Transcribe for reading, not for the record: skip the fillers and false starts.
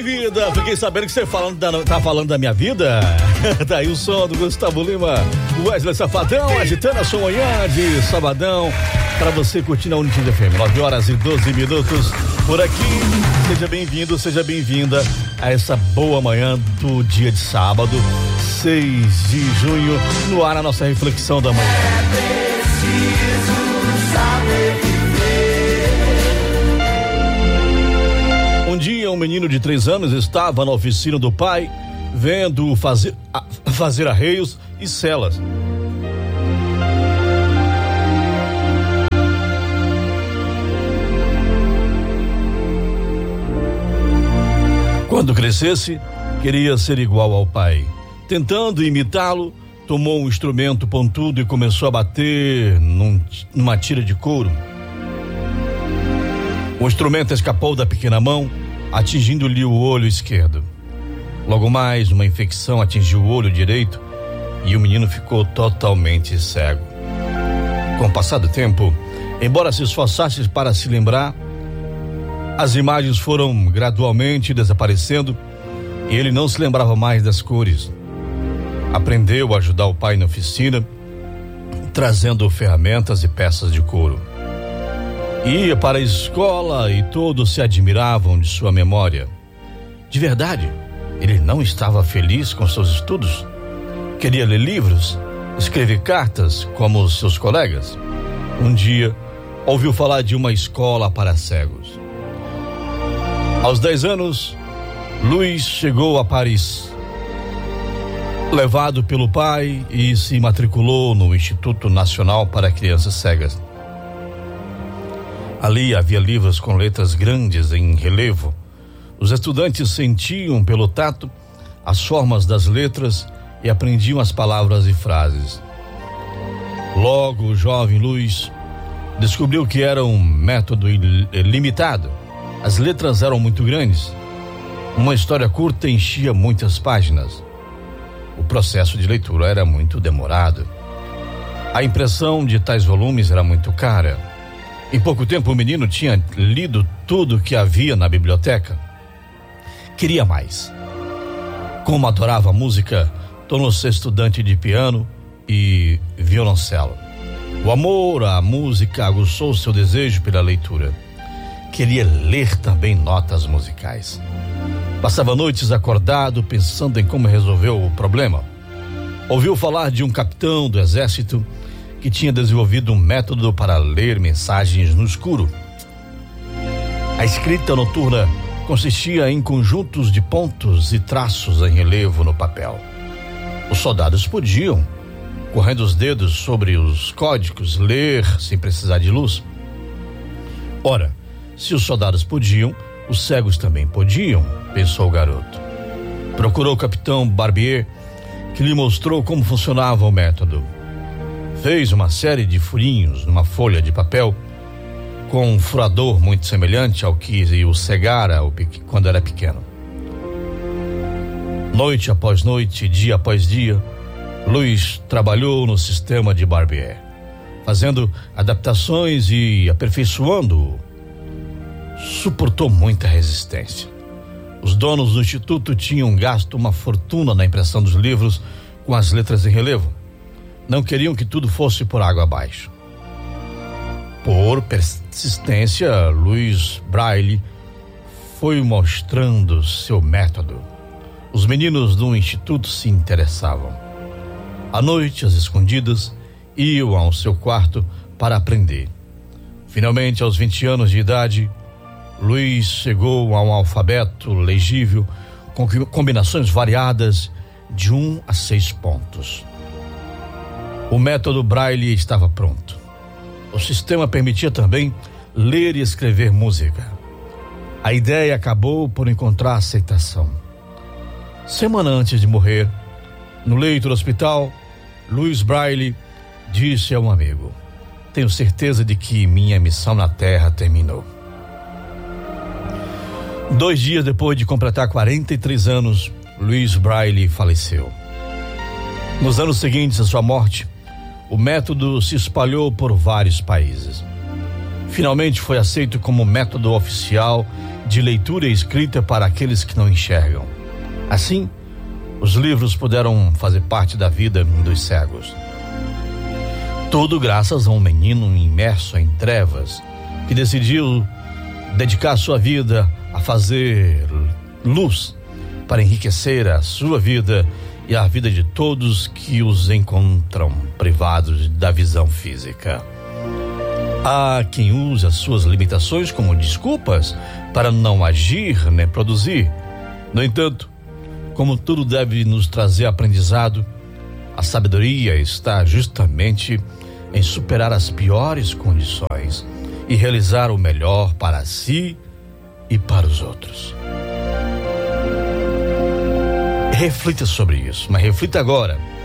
vida, fiquei sabendo que você tá falando da minha vida. Daí o som do Gustavo Lima, Wesley Safadão, agitando a sua manhã de sabadão, pra você curtir na United FM, 9h12 por aqui. Seja bem-vindo, seja bem-vinda a essa boa manhã do dia de sábado, 6 de junho, no ar a nossa reflexão da manhã. É preciso saber viver. Um dia, um menino de 3 anos estava na oficina do pai, vendo fazer arreios e celas. Quando crescesse, queria ser igual ao pai. Tentando imitá-lo, tomou um instrumento pontudo e começou a bater numa tira de couro. O instrumento escapou da pequena mão, atingindo-lhe o olho esquerdo. Logo mais, uma infecção atingiu o olho direito e o menino ficou totalmente cego. Com o passar do tempo, embora se esforçasse para se lembrar, as imagens foram gradualmente desaparecendo e ele não se lembrava mais das cores. Aprendeu a ajudar o pai na oficina, trazendo ferramentas e peças de couro. Ia para a escola e todos se admiravam de sua memória. De verdade, ele não estava feliz com seus estudos. Queria ler livros, escrever cartas como os seus colegas. Um dia, ouviu falar de uma escola para cegos. Aos 10 anos, Luiz chegou a Paris, levado pelo pai, e se matriculou no Instituto Nacional para Crianças Cegas. Ali havia livros com letras grandes em relevo. Os estudantes sentiam pelo tato as formas das letras e aprendiam as palavras e frases. Logo, o jovem Luiz descobriu que era um método limitado. As letras eram muito grandes. Uma história curta enchia muitas páginas. O processo de leitura era muito demorado. A impressão de tais volumes era muito cara. Em pouco tempo, o menino tinha lido tudo que havia na biblioteca. Queria mais. Como adorava música, tornou-se estudante de piano e violoncelo. O amor à música aguçou seu desejo pela leitura. Queria ler também notas musicais. Passava noites acordado pensando em como resolver o problema. Ouviu falar de um capitão do exército que tinha desenvolvido um método para ler mensagens no escuro. A escrita noturna consistia em conjuntos de pontos e traços em relevo no papel. Os soldados podiam, correndo os dedos sobre os códigos, ler sem precisar de luz. Ora, se os soldados podiam, os cegos também podiam, pensou o garoto. Procurou o capitão Barbier, que lhe mostrou como funcionava o método. Fez uma série de furinhos numa folha de papel com um furador muito semelhante ao que o cegara quando era pequeno. Noite após noite, dia após dia, Luiz trabalhou no sistema de Barbier, fazendo adaptações e aperfeiçoando-o. Suportou muita resistência. Os donos do instituto tinham gasto uma fortuna na impressão dos livros com as letras em relevo. Não queriam que tudo fosse por água abaixo. Por persistência, Louis Braille foi mostrando seu método. Os meninos do instituto se interessavam. À noite, às escondidas, iam ao seu quarto para aprender. Finalmente, aos 20 anos de idade, Luiz chegou a um alfabeto legível com combinações variadas de 1 a 6 pontos. O método Braille estava pronto. O sistema permitia também ler e escrever música. A ideia acabou por encontrar aceitação. Semana antes de morrer, no leito do hospital, Louis Braille disse a um amigo: "Tenho certeza de que minha missão na Terra terminou." 2 dias depois de completar 43 anos, Louis Braille faleceu. Nos anos seguintes à sua morte, o método se espalhou por vários países. finalmente foi aceito como método oficial de leitura e escrita para aqueles que não enxergam. Assim, os livros puderam fazer parte da vida dos cegos. Tudo graças a um menino imerso em trevas, que decidiu dedicar sua vida a fazer luz para enriquecer a sua vida e a vida de todos que os encontram privados da visão física. Há quem use as suas limitações como desculpas para não agir nem produzir. No entanto, como tudo deve nos trazer aprendizado, a sabedoria está justamente em superar as piores condições e realizar o melhor para si e para os outros. Reflita sobre isso, mas reflita agora.